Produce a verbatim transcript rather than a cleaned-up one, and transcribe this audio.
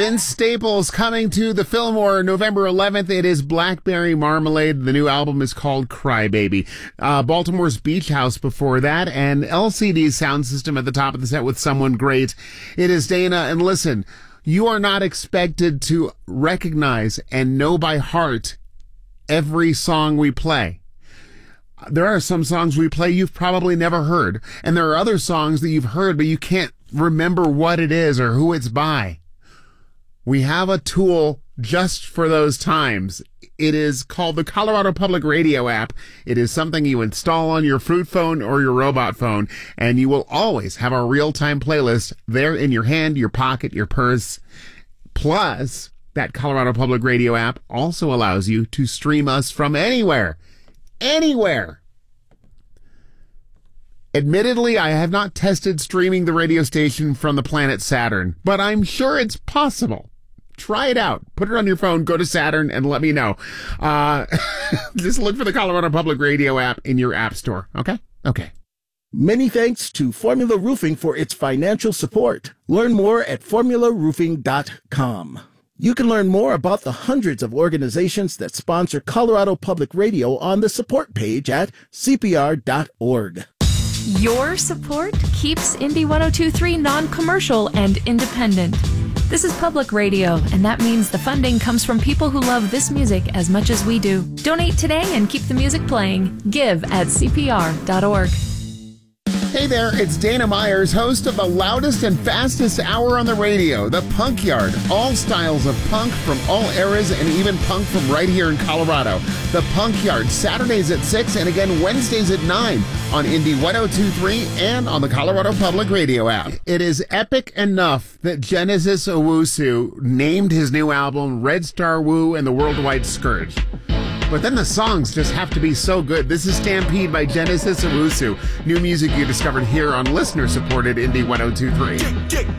Vince Staples coming to the Fillmore November eleventh. It is Blackberry Marmalade. The new album is called Crybaby. Uh, Baltimore's Beach House before that, and L C D's Sound System at the top of the set with Someone Great. It is Dana, and listen, you are not expected to recognize and know by heart every song we play. There are some songs we play you've probably never heard, and there are other songs that you've heard, but you can't remember what it is or who it's by. We have a tool just for those times. It is called the Colorado Public Radio app. It is something you install on your fruit phone or your robot phone, and you will always have a real-time playlist there in your hand, your pocket, your purse. Plus, that Colorado Public Radio app also allows you to stream us from anywhere. Anywhere. Admittedly, I have not tested streaming the radio station from the planet Saturn, but I'm sure it's possible. Try it out. Put it on your phone, go to Saturn, and let me know. Uh, just look for the Colorado Public Radio app in your app store, okay? Okay. Many thanks to Formula Roofing for its financial support. Learn more at formula roofing dot com. You can learn more about the hundreds of organizations that sponsor Colorado Public Radio on the support page at C P R dot org. Your support keeps Indy one oh two point three non-commercial and independent. This is public radio, and that means the funding comes from people who love this music as much as we do. Donate today and keep the music playing. Give at C P R dot org. Hey there, it's Dana Myers, host of the loudest and fastest hour on the radio, The Punk Yard. All styles of punk from all eras and even punk from right here in Colorado. The Punk Yard, Saturdays at six and again Wednesdays at nine on Indy one oh two point three and on the Colorado Public Radio app. It is epic enough that Genesis Owusu named his new album Red Star Woo and the Worldwide Scourge. But then the songs just have to be so good. This is Stampede by Genesis Owusu. New music you discovered here on listener-supported Indy one oh two point three.